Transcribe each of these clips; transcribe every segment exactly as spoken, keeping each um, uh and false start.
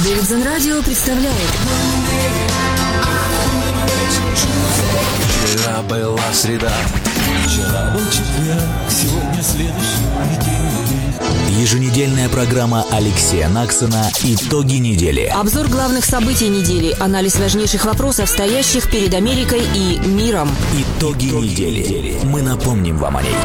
Дэвидсон Радио представляет. Вчера была среда, вчера был четверг, сегодня следующий день. Еженедельная программа Алексея Наксона «Итоги недели». Обзор главных событий недели, анализ важнейших вопросов, стоящих перед Америкой и миром. Итоги, Итоги недели. недели. Мы напомним вам о ней.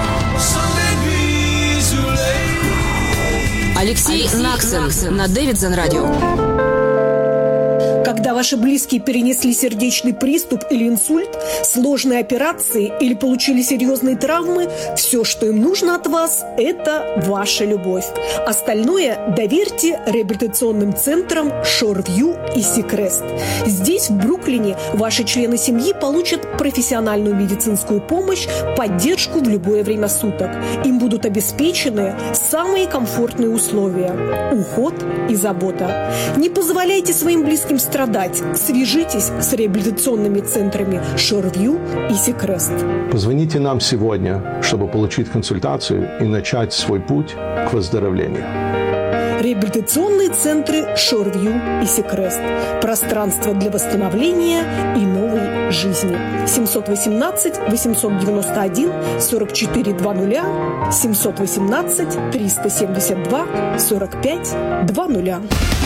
Алексей, Алексей Наксон, Наксон на Дэвидсон Радио. Когда ваши близкие перенесли сердечный приступ или инсульт, сложные операции или получили серьезные травмы, все, что им нужно от вас, это ваша любовь. Остальное доверьте реабилитационным центрам Шорвью и Сикрест. Здесь, в Бруклине, ваши члены семьи получат профессиональную медицинскую помощь, поддержку в любое время суток. Им будут обеспечены самые комфортные условия, уход и забота. Не позволяйте своим близким страдать. Свяжитесь с реабилитационными центрами Шорвью и Сикрест. Позвоните нам сегодня, чтобы получить консультацию и начать свой путь к выздоровлению. Реабилитационные центры Шорвью и Сикрест. Пространство для восстановления и новой жизни. семьсот восемнадцать восемьсот девяносто один сорок четыре двадцать, семьсот восемнадцать триста семьдесят два сорок пять двадцать.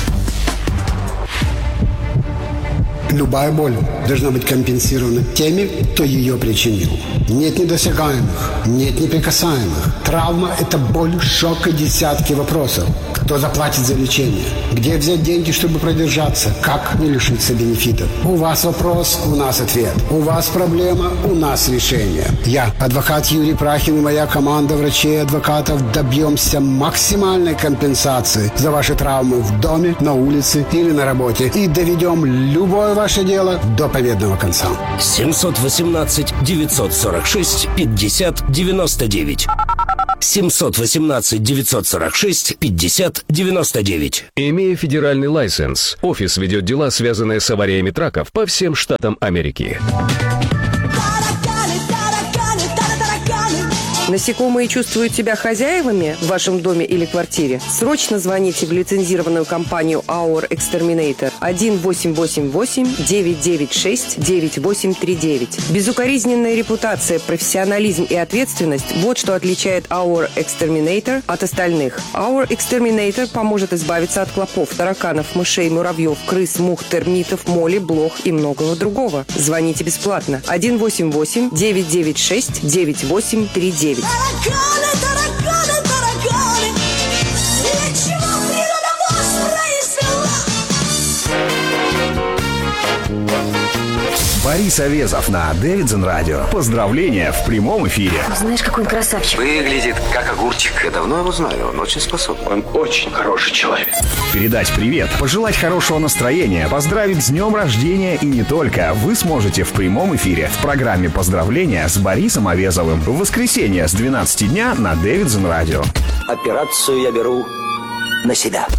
Любая боль должна быть компенсирована теми, кто ее причинил. Нет недосягаемых, нет неприкасаемых. Травма – это боль, шок и десятки вопросов. Кто заплатит за лечение? Где взять деньги, чтобы продержаться? Как не лишиться бенефитов? У вас вопрос, у нас ответ. У вас проблема, у нас решение. Я, адвокат Юрий Прахин и моя команда врачей и адвокатов добьемся максимальной компенсации за ваши травмы в доме, на улице или на работе. И доведем любое ваше дело до победного конца. семьсот восемнадцать девятьсот сорок шесть пятьдесят девяносто девять. семьсот восемнадцать девятьсот сорок шесть пятьдесят девяносто девять. Имея федеральный лайсенс, офис ведет дела, связанные с авариями траков по всем штатам Америки. Насекомые чувствуют себя хозяевами в вашем доме или квартире? Срочно звоните в лицензированную компанию Our Exterminator один восемь восемь восемь девять девять шесть девять восемь три девять. Безукоризненная репутация, профессионализм и ответственность – вот что отличает Our Exterminator от остальных. Our Exterminator поможет избавиться от клопов, тараканов, мышей, муравьев, крыс, мух, термитов, моли, блох и многого другого. Звоните бесплатно один восемь восемь девять девять шесть девять восемь три девять. Тараканы, тараканы, тараканы, для чего природа вас произвела? Борис Овезов на Дэвидсон Радио. Поздравления в прямом эфире. Знаешь, какой он красавчик. Выглядит как огурчик. Я давно его знаю, он очень способный. Он очень хороший человек. Передать привет, пожелать хорошего настроения, поздравить с днем рождения и не только вы сможете в прямом эфире в программе «Поздравления» с Борисом Овезовым в воскресенье с двенадцати дня на Дэвидсон Радио. Операцию я беру на себя.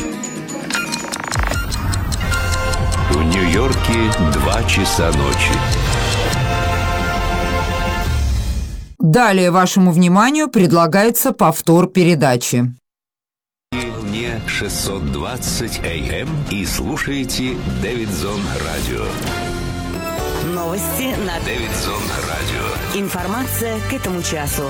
В Нью-Йорке два часа ночи. Далее вашему вниманию предлагается повтор передачи. Волне шестьсот двадцать эй эм и слушаете Дэвидсон Радио. Новости на Дэвидсон Радио. Информация к этому часу.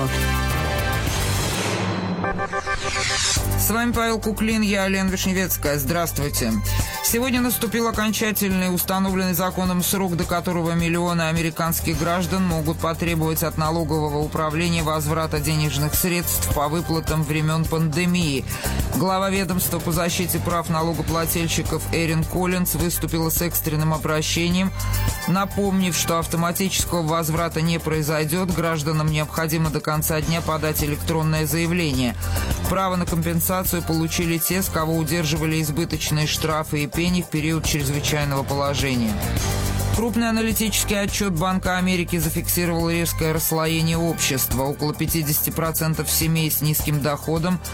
С вами Павел Куклин, я Лена Вишневецкая. Здравствуйте. Сегодня наступил окончательный установленный законом срок, до которого миллионы американских граждан могут потребовать от налогового управления возврата денежных средств по выплатам времен пандемии. Глава ведомства по защите прав налогоплательщиков Эрин Коллинз выступила с экстренным обращением, напомнив, что автоматического возврата не произойдет, гражданам необходимо до конца дня подать электронное заявление. Право на компенсацию получили те, с кого удерживали избыточные штрафы и пени в период чрезвычайного положения. Крупный аналитический отчет Банка Америки зафиксировал резкое расслоение общества. Около пятьдесят процентов семей с низким доходом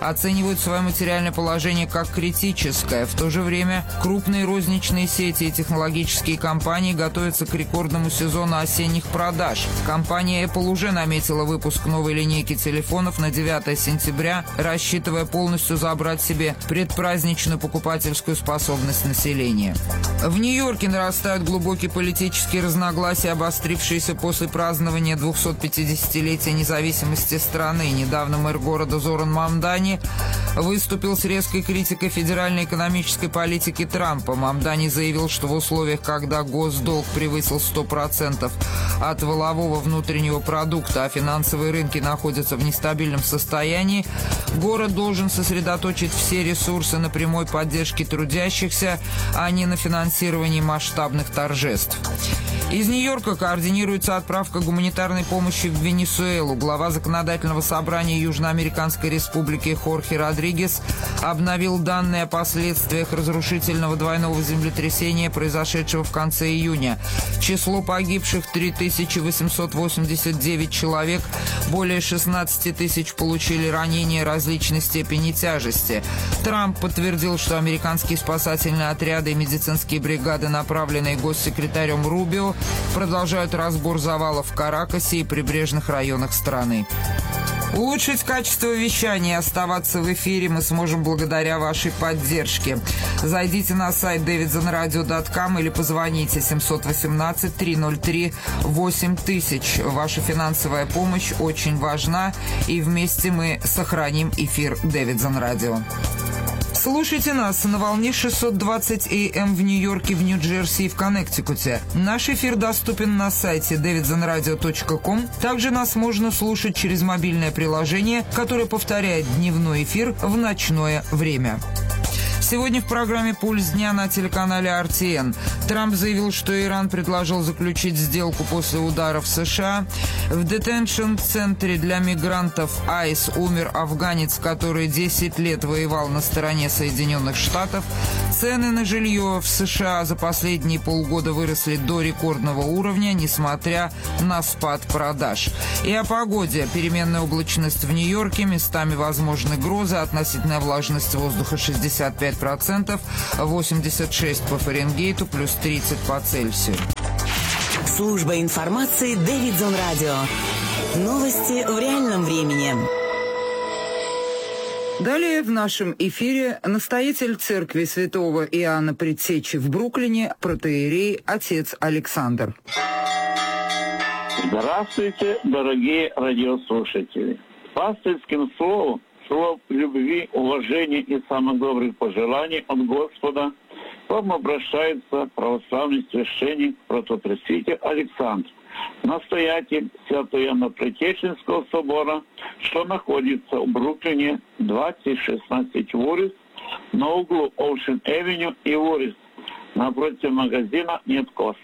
оценивают свое материальное положение как критическое. В то же время крупные розничные сети и технологические компании готовятся к рекордному сезону осенних продаж. Компания Apple уже наметила выпуск новой линейки телефонов на девятое сентября, рассчитывая полностью забрать себе предпраздничную покупательскую способность населения. В Нью-Йорке нарастают глубокие политические разногласия, обострившиеся после празднования двухсот-пятидесятилетия независимости страны. Недавно мэр города Зоран Мамдани выступил с резкой критикой федеральной экономической политики Трампа. Мамдани заявил, что в условиях, когда госдолг превысил сто процентов от валового внутреннего продукта, а финансовые рынки находятся в нестабильном состоянии, город должен сосредоточить все ресурсы на прямой поддержке трудящихся, а не на финансировании масштабных торжеств. Из Нью-Йорка координируется отправка гуманитарной помощи в Венесуэлу. Глава законодательного собрания Южноамериканской республики Хорхе Родригес обновил данные о последствиях разрушительного двойного землетрясения, произошедшего в конце июня. Число погибших три тысячи восемьсот восемьдесят девять человек, более шестнадцать тысяч получили ранения различной степени тяжести. Трамп подтвердил, что американские спасательные отряды и медицинские бригады, направленные госсекретарем Рубио, продолжают разбор завалов в Каракасе и прибрежных районах страны. Улучшить качество вещания и оставаться в эфире мы сможем благодаря вашей поддержке. Зайдите на сайт дэвидсон радио точка ком или позвоните семьсот восемнадцать триста три восемь тысяч. Ваша финансовая помощь очень важна, и вместе мы сохраним эфир Дэвидсон Радио. Слушайте нас на волне шестьсот двадцать эй эм в Нью-Йорке, в Нью-Джерси и в Коннектикуте. Наш эфир доступен на сайте дэвидсон радио точка ком. Также нас можно слушать через мобильное приложение, которое повторяет дневной эфир в ночное время. Сегодня в программе «Пульс дня» на телеканале ар ти эн. Трамп заявил, что Иран предложил заключить сделку после ударов США. В детеншн-центре для мигрантов Айс умер афганец, который десять лет воевал на стороне Соединенных Штатов. Цены на жилье в США за последние полгода выросли до рекордного уровня, несмотря на спад продаж. И о погоде. Переменная облачность в Нью-Йорке, местами возможны грозы, относительная влажность воздуха шестьдесят пять процентов, восемьдесят шесть по Фаренгейту, плюс тридцать по Цельсию. Служба информации Дэвидсон Радио. Новости в реальном времени. Далее в нашем эфире настоятель церкви святого Иоанна Предтечи в Бруклине, протоиерей отец Александр. Здравствуйте, дорогие радиослушатели. Пастырским словом, слов любви, уважения и самых добрых пожеланий от Господа к вам обращается православный священник, протопресвитер Александр, настоятель Свято-Иоанно-Предтеченского собора, что находится в Бруклине, двадцать шестнадцать Уоррис, на углу Оушен-Эвеню и Уоррис, напротив магазина «Неткос».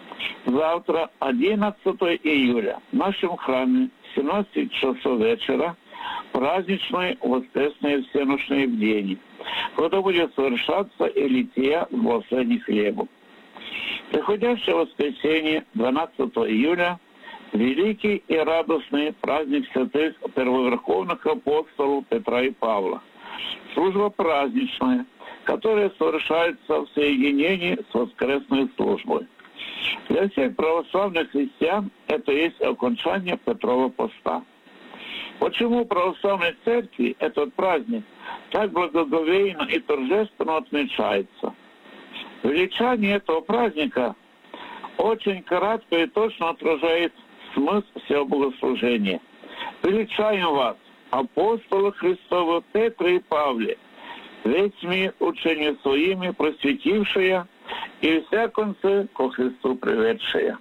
Завтра, одиннадцатого июля, в нашем храме в семнадцать часов вечера праздничные воскресные всеночные бдения, когда будет совершаться и лития с благословения хлеба. Приходящее воскресенье, двенадцатого июля, великий и радостный праздник святых первоверховных апостолов Петра и Павла. Служба праздничная, которая совершается в соединении с воскресной службой. Для всех православных христиан это есть окончание Петрова поста. Почему в православной церкви этот праздник так благоговейно и торжественно отмечается? Величание этого праздника очень кратко и точно отражает смысл всего богослужения. Величаем вас, апостолы Христовы Петра и Павле, весь мир учению своими просветившие и всяконце ко Христу приведшие.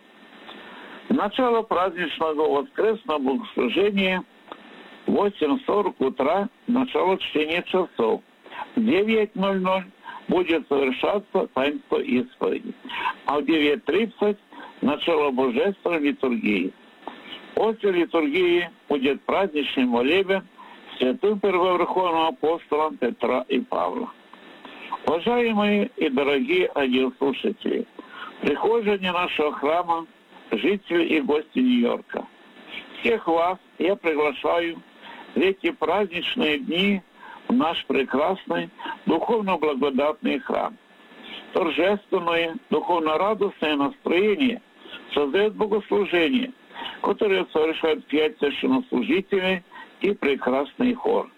Начало праздничного воскресного богослужения восемь сорок утра, начало чтения часов. В девять ноль ноль будет совершаться таинство исповеди, а в девять тридцать начало божественной литургии. После литургии будет праздничный молебен святым первоверховным апостолом Петра и Павла. Уважаемые и дорогие радиослушатели, прихожане нашего храма, жители и гости Нью-Йорка, всех вас я приглашаю в эти праздничные дни наш прекрасный духовно-благодатный храм. Торжественное, духовно-радостное настроение создает богослужение, которое совершают пять священнослужителей и прекрасный хор.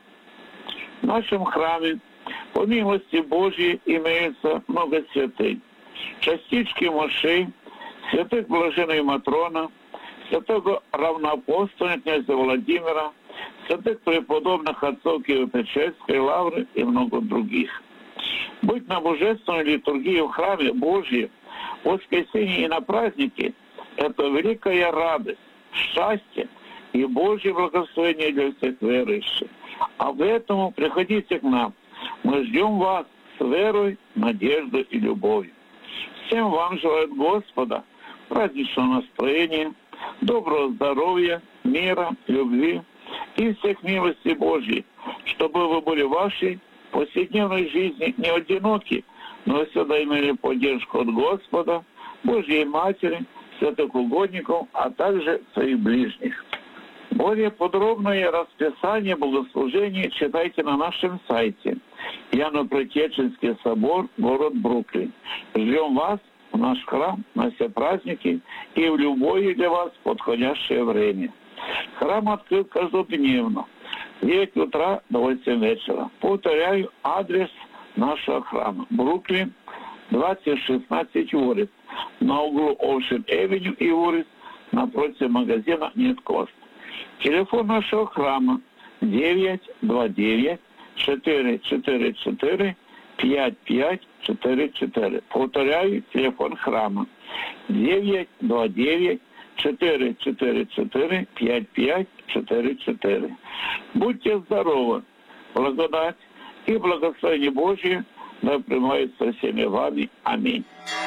В нашем храме, по милости Божьей, имеется много святых. Частички мощей, святых блаженной Матрона, святого равноапостола князя Владимира, святых преподобных отцов Киево-Печерской лавры и много других. Быть на божественной литургии в храме Божьем, в воскресенье и на праздники – это великая радость, счастье и Божье благословение для всех верующих. А поэтому приходите к нам. Мы ждем вас с верой, надеждой и любовью. Всем вам желает Господа праздничного настроения, доброго здоровья, мира, любви и всех милостей Божьей, чтобы вы были в вашей повседневной жизни не одиноки, но всегда имели поддержку от Господа, Божьей Матери, святых угодников, а также своих ближних. Более подробное расписание богослужений читайте на нашем сайте Иоанно-Предтеченский собор, город Бруклин. Ждем вас в наш храм на все праздники и в любое для вас подходящее время. Храм открыт каждодневно с девяти утра до восьми вечера. Повторяю адрес нашего храма. Бруклин, двадцать шестнадцать улиц. На углу Оушен-Эвеню и улиц напротив магазина «Нет Кост». Телефон нашего храма девять два девять четыре четыре четыре пять пять четыре четыре. Повторяю, телефон храма девять два девять четыре четыре четыре пять пять четыре четыре. Будьте здоровы, благодать и благословение Божье да пребывает со всеми вами. Аминь.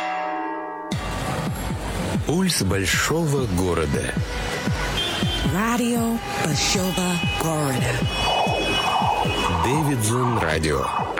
Пульс большого города. Радио Большого города. Дэвидзон Радио.